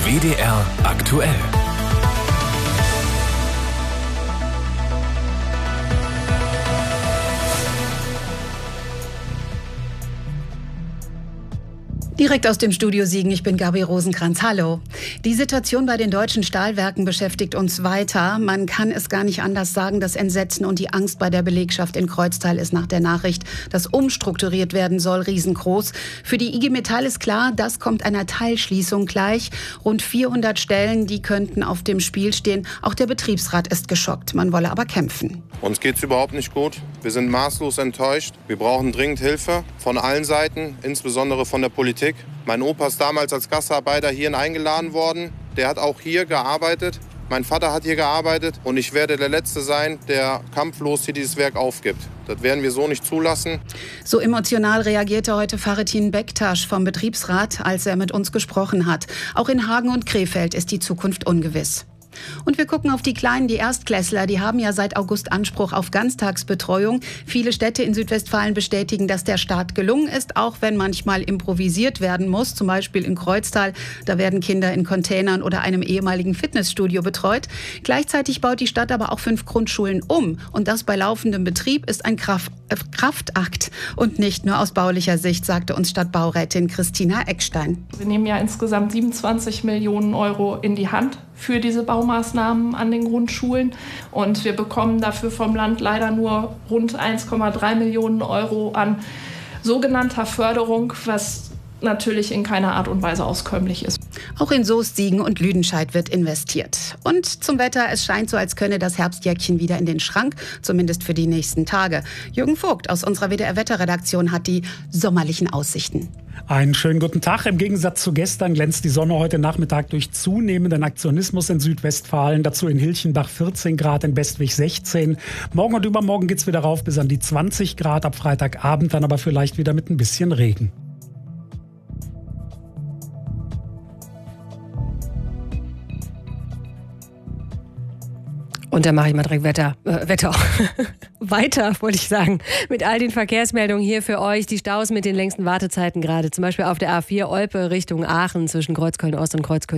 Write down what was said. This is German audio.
WDR aktuell. Direkt aus dem Studio Siegen, ich bin Gabi Rosenkranz. Hallo. Die Situation bei den deutschen Stahlwerken beschäftigt uns weiter. Man kann es gar nicht anders sagen. Das Entsetzen und die Angst bei der Belegschaft in Kreuztal ist nach der Nachricht, dass umstrukturiert werden soll, riesengroß. Für die IG Metall ist klar, das kommt einer Teilschließung gleich. Rund 400 Stellen, die könnten auf dem Spiel stehen. Auch der Betriebsrat ist geschockt. Man wolle aber kämpfen. Uns geht's überhaupt nicht gut. Wir sind maßlos enttäuscht. Wir brauchen dringend Hilfe von allen Seiten, insbesondere von der Politik. Mein Opa ist damals als Gastarbeiter hierhin eingeladen worden. Der hat auch hier gearbeitet. Mein Vater hat hier gearbeitet. Und ich werde der Letzte sein, der kampflos hier dieses Werk aufgibt. Das werden wir so nicht zulassen. So emotional reagierte heute Faretin Bektasch vom Betriebsrat, als er mit uns gesprochen hat. Auch in Hagen und Krefeld ist die Zukunft ungewiss. Und wir gucken auf die Kleinen, die Erstklässler. Die haben ja seit August Anspruch auf Ganztagsbetreuung. Viele Städte in Südwestfalen bestätigen, dass der Start gelungen ist, auch wenn manchmal improvisiert werden muss. Zum Beispiel in Kreuztal. Da werden Kinder in Containern oder einem ehemaligen Fitnessstudio betreut. Gleichzeitig baut die Stadt aber auch 5 Grundschulen um. Und das bei laufendem Betrieb ist ein Kraftakt. Und nicht nur aus baulicher Sicht, sagte uns Stadtbaurätin Christina Eckstein. Wir nehmen ja insgesamt 27 Millionen Euro in die Hand für diese Baumaßnahmen an den Grundschulen. Und wir bekommen dafür vom Land leider nur rund 1,3 Millionen Euro an sogenannter Förderung, was natürlich in keiner Art und Weise auskömmlich ist. Auch in Soest, Siegen und Lüdenscheid wird investiert. Und zum Wetter, es scheint so, als könne das Herbstjäckchen wieder in den Schrank, zumindest für die nächsten Tage. Jürgen Vogt aus unserer WDR-Wetterredaktion hat die sommerlichen Aussichten. Einen schönen guten Tag. Im Gegensatz zu gestern glänzt die Sonne heute Nachmittag durch zunehmenden Aktionismus in Südwestfalen. Dazu in Hilchenbach 14 Grad, in Bestwig 16. Morgen und übermorgen geht's wieder rauf bis an die 20 Grad. Ab Freitagabend dann aber vielleicht wieder mit ein bisschen Regen. Und dann mache ich mal direkt Wetter. Weiter, wollte ich sagen, mit all den Verkehrsmeldungen hier für euch. Die Staus mit den längsten Wartezeiten gerade, zum Beispiel auf der A4 Olpe Richtung Aachen zwischen Kreuzköln-Ost und Kreuzköln